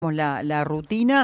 la rutina.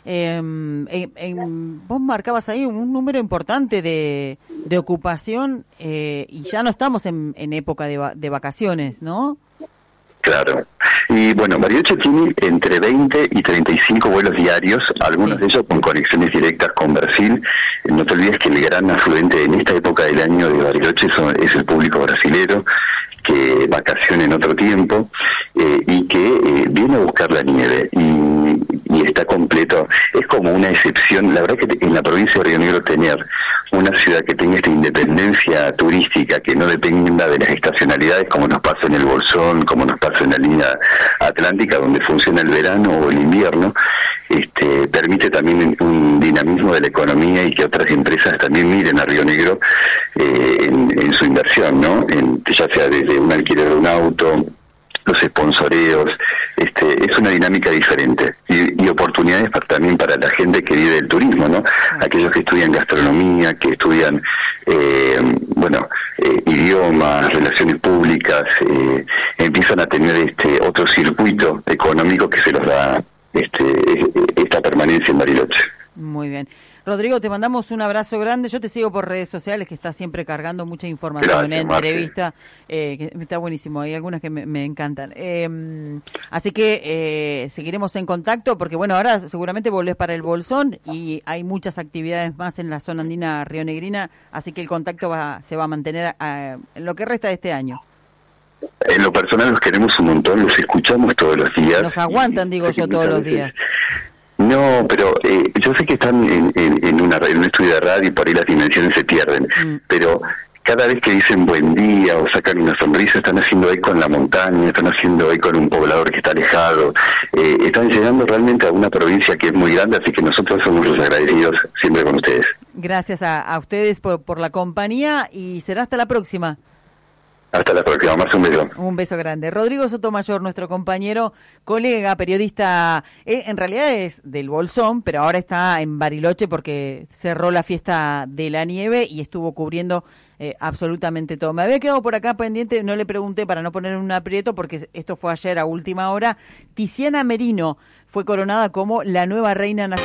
Vos marcabas ahí un número importante de ocupación y ya no estamos en época de vacaciones, ¿no? Claro. Y bueno, Bariloche tiene entre 20 y 35 vuelos diarios, algunos de ellos con conexiones directas con Brasil. No te olvides que el gran afluente en esta época del año de Bariloche es el público brasilero, que vacaciona en otro tiempo y que viene a buscar la nieve y está completo. Es como una excepción. La verdad que en la provincia de Río Negro tener una ciudad que tenga esta independencia turística, que no dependa de las estacionalidades como nos pasa en el Bolsón, como nos pasa en la línea atlántica, donde funciona el verano o el invierno, permite también un dinamismo de la economía y que otras empresas también miren a Río Negro en su inversión, ¿no? Ya sea desde un alquiler de un auto, los sponsoreos, es una dinámica diferente y oportunidades también para la gente que vive del turismo, ¿no? Aquellos que estudian gastronomía, que estudian idiomas, relaciones públicas, empiezan a tener otro circuito económico que se los da esta permanencia en Bariloche. Muy bien. Rodrigo, te mandamos un abrazo grande. Yo te sigo por redes sociales, que estás siempre cargando mucha información, entrevista, que está buenísimo. Hay algunas que me encantan. Así que seguiremos en contacto, porque bueno, ahora seguramente volvés para el Bolsón y hay muchas actividades más en la zona andina rionegrina, así que el contacto se va a mantener en lo que resta de este año. En lo personal los queremos un montón, los escuchamos todos los días. Nos aguantan, digo yo, todos los días. No, pero yo sé que están en un estudio de radio y por ahí las dimensiones se pierden, pero cada vez que dicen buen día o sacan una sonrisa, están haciendo eco en la montaña, están haciendo eco en un poblador que está alejado, están llegando realmente a una provincia que es muy grande, así que nosotros somos los agradecidos siempre con ustedes. Gracias a ustedes por la compañía y será hasta la próxima. Hasta la próxima, más un beso. Un beso grande. Rodrigo Sotomayor, nuestro compañero, colega, periodista, en realidad es del Bolsón, pero ahora está en Bariloche porque cerró la fiesta de la nieve y estuvo cubriendo absolutamente todo. Me había quedado por acá pendiente, no le pregunté para no poner un aprieto porque esto fue ayer a última hora. Tiziana Merino fue coronada como la nueva reina nacional.